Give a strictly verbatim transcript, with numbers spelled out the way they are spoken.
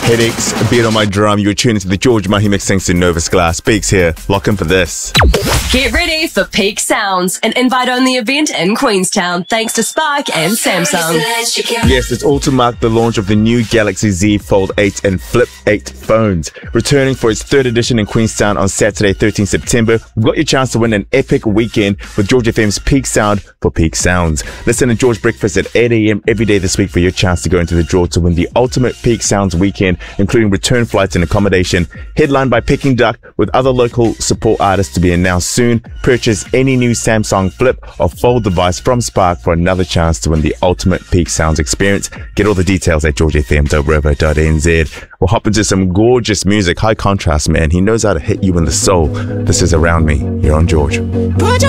Headaches, a beat on my drum. You're tuning to the George Mahi mixing to Novus Glass. Peaks here. Lock in for this. Get ready for Peak Sounds, an invite-only event in Queenstown, thanks to Spark and Samsung. Yes, it's all to mark the launch of the new Galaxy Z Fold eight and Flip eight phones. Returning for its third edition in Queenstown on Saturday, thirteenth September, we've got your chance to win an epic weekend with George F M's Peak Sound for Peak Sounds. Listen to George Breakfast at eight a.m. every day this week for your chance to go into the draw to win the ultimate Peak Sounds weekend, including return flights and accommodation, headlined by Peking Duck, with other local support artists to be announced soon. Purchase any new Samsung Flip or Fold device from Spark for another chance to win the ultimate Peak Sounds experience. Get all the details at george f m dot rover dot n z. We'll hop into some gorgeous music, high contrast, man. He knows how to hit you in the soul. This is Around Me here on George.